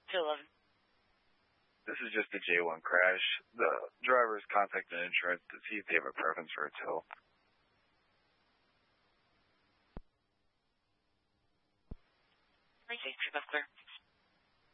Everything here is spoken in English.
211. This is just a J1 crash. The driver's contacted insurance to see if they have a preference for a tow. Safety, that's clear.